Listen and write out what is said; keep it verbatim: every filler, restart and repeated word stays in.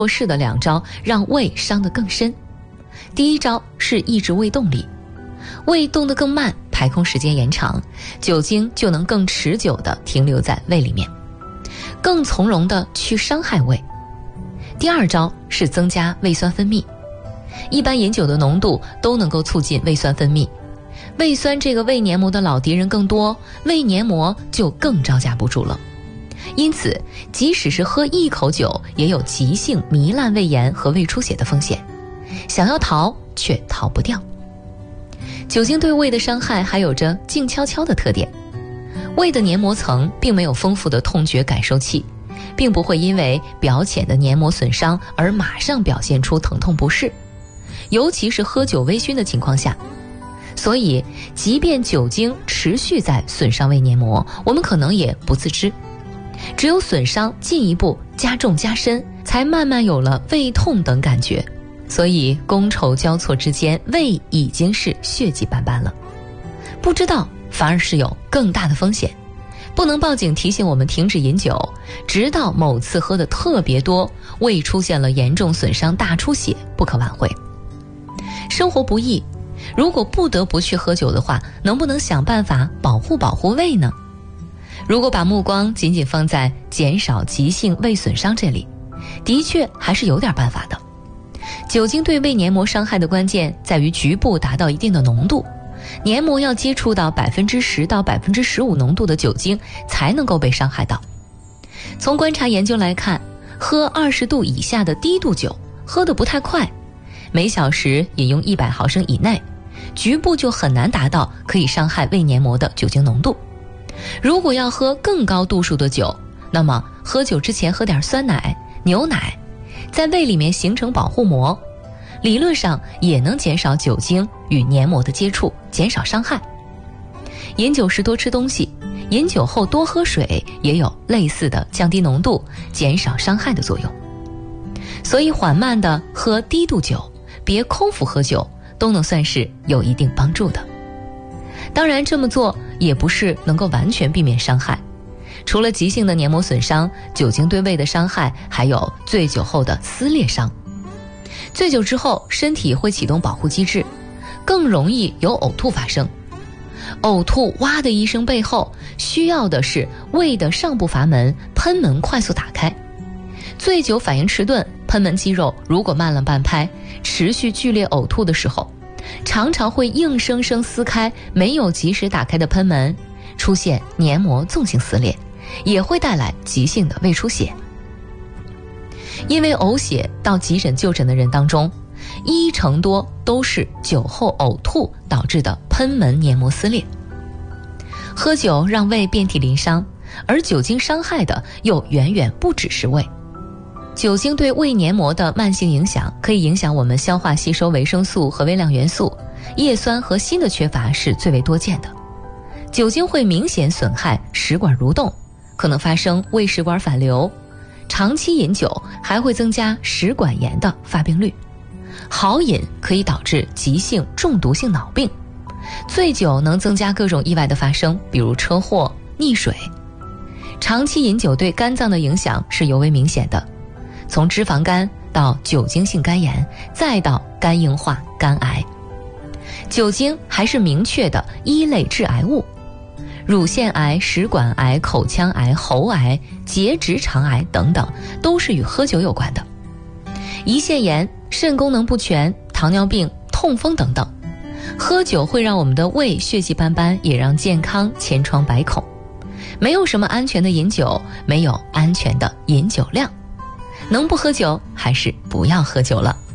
做事的两招让胃伤得更深。第一招是抑制胃动力，胃动得更慢，排空时间延长，酒精就能更持久地停留在胃里面，更从容地去伤害胃。第二招是增加胃酸分泌，一般饮酒的浓度都能够促进胃酸分泌，胃酸这个胃黏膜的老敌人更多，胃黏膜就更招架不住了。因此即使是喝一口酒，也有急性糜烂胃炎和胃出血的风险，想要逃却逃不掉。酒精对胃的伤害还有着静悄悄的特点，胃的黏膜层并没有丰富的痛觉感受器，并不会因为表浅的黏膜损伤而马上表现出疼痛不适，尤其是喝酒微醺的情况下。所以即便酒精持续在损伤胃黏膜，我们可能也不自知，只有损伤进一步加重加深，才慢慢有了胃痛等感觉。所以觥筹交错之间，胃已经是血迹斑斑了，不知道反而是有更大的风险。不能报警提醒我们停止饮酒，直到某次喝得特别多，胃出现了严重损伤大出血，不可挽回。生活不易，如果不得不去喝酒的话，能不能想办法保护保护胃呢？如果把目光仅仅放在减少急性胃损伤这里，的确还是有点办法的。酒精对胃黏膜伤害的关键在于局部达到一定的浓度，黏膜要接触到百分之十到百分之十五浓度的酒精才能够被伤害到。从观察研究来看，喝二十度以下的低度酒，喝得不太快，每小时饮用一百毫升以内，局部就很难达到可以伤害胃黏膜的酒精浓度。如果要喝更高度数的酒，那么喝酒之前喝点酸奶、牛奶，在胃里面形成保护膜，理论上也能减少酒精与黏膜的接触，减少伤害。饮酒时多吃东西，饮酒后多喝水，也有类似的降低浓度、减少伤害的作用。所以缓慢的喝低度酒，别空腹喝酒，都能算是有一定帮助的。当然这么做也不是能够完全避免伤害，除了急性的黏膜损伤，酒精对胃的伤害还有醉酒后的撕裂伤。醉酒之后，身体会启动保护机制，更容易有呕吐发生。呕吐哇的一声背后，需要的是胃的上部阀门喷门快速打开。醉酒反应迟钝，喷门肌肉如果慢了半拍，持续剧烈呕吐的时候，常常会硬生生撕开没有及时打开的喷门，出现黏膜纵性撕裂，也会带来急性的胃出血。因为呕血到急诊就诊的人当中，一成多都是酒后呕吐导致的喷门黏膜撕裂。喝酒让胃遍体鳞伤，而酒精伤害的又远远不只是胃。酒精对胃黏膜的慢性影响，可以影响我们消化吸收维生素和微量元素，叶酸和锌的缺乏是最为多见的。酒精会明显损害食管蠕动，可能发生胃食管反流。长期饮酒还会增加食管炎的发病率。好饮可以导致急性中毒性脑病。醉酒能增加各种意外的发生，比如车祸、溺水。长期饮酒对肝脏的影响是尤为明显的，从脂肪肝到酒精性肝炎，再到肝硬化、肝癌。酒精还是明确的一类致癌物，乳腺癌、食管癌、口腔癌、喉癌、结直肠癌等等，都是与喝酒有关的。胰腺炎、肾功能不全、糖尿病、痛风等等，喝酒会让我们的胃血迹斑斑，也让健康千疮百孔。没有什么安全的饮酒，没有安全的饮酒量，能不喝酒还是不要喝酒了。